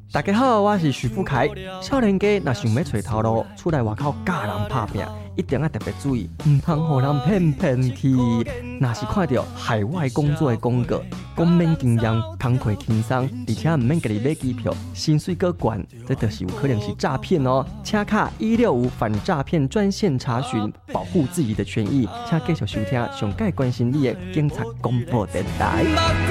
大家好，我是徐富凯。少年家若想要找头路，出来外口教人拍拼，一定要特别注意，唔通让人骗去。若是看到海外工作的广告，讲免经验、工课轻松，而且唔免家己买机票，薪水阁悬，这就是有可能是诈骗哦。请卡165反诈骗专线查询，保护自己的权益。请继续收听上届关心你的警察广播电台。